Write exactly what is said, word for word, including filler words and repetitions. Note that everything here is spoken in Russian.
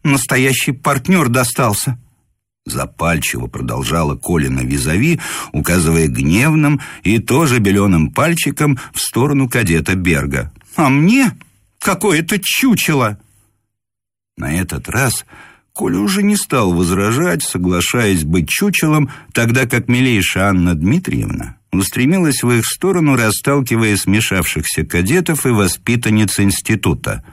настоящий партнер достался. Запальчиво продолжала Колина визави, указывая гневным и тоже беленым пальчиком в сторону кадета Берга. «А мне какое-то чучело!» На этот раз Коля уже не стал возражать, соглашаясь быть чучелом, тогда как милейшая Анна Дмитриевна устремилась в их сторону, расталкивая смешавшихся кадетов и воспитанниц института.